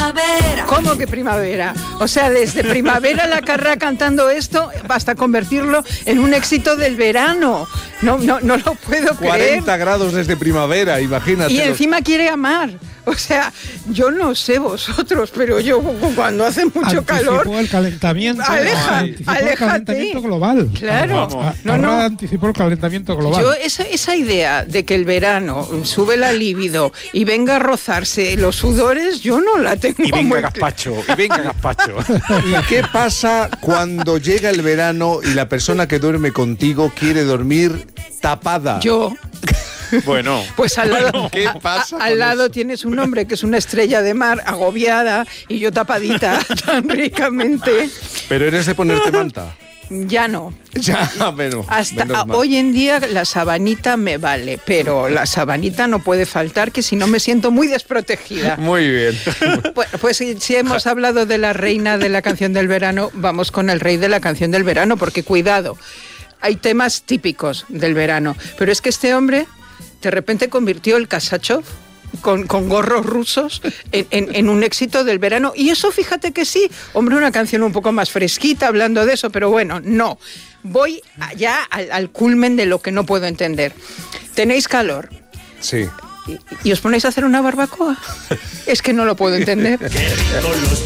primavera. ¿Cómo que primavera? O sea, desde Primavera la Carrá cantando esto hasta convertirlo en un éxito del verano. No lo puedo 40 creer. grados desde primavera, imagínate. Y encima quiere amar. O sea, yo no sé vosotros, pero yo cuando hace mucho calor... Anticipó el calentamiento. Aléjate. El calentamiento global. Claro. Anticipó el calentamiento global. Yo esa idea de que el verano sube la libido y venga a rozarse los sudores, yo no la tengo Y venga muy gazpacho, y venga gazpacho. ¿Y qué pasa cuando llega el verano y la persona que duerme contigo quiere dormir tapada? Yo... Bueno, Pues al lado, ¿qué pasa al con lado eso? tienes un hombre que es una estrella de mar, agobiada, y yo tapadita tan ricamente. Pero eres de ponerte manta. Ya no. Ya, bueno. Hasta menos mal. hoy en día la sabanita me vale, pero la sabanita no puede faltar, que si no me siento muy desprotegida. Muy bien. Bueno, pues si hemos hablado de la reina de la canción del verano, vamos con el rey de la canción del verano, porque cuidado, hay temas típicos del verano, pero es que este hombre de repente convirtió el Kasachov con gorros rusos en un éxito del verano. Y eso, fíjate que sí, hombre, una canción un poco más fresquita hablando de eso, pero bueno, no. Voy ya al culmen de lo que no puedo entender. Tenéis calor. Sí. ¿Y os ponéis a hacer una barbacoa? Es que no lo puedo entender.